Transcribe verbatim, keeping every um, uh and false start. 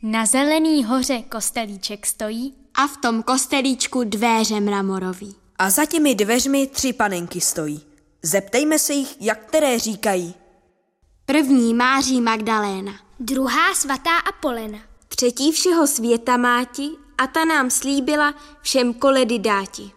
Na zelený hoře kostelíček stojí a v tom kostelíčku dvéře mramorový. A za těmi dveřmi tři panenky stojí. Zeptejme se jich, jak které říkají. První Máří Magdaléna, druhá svatá Apolena, třetí všeho světa máti a ta nám slíbila všem koledy dáti.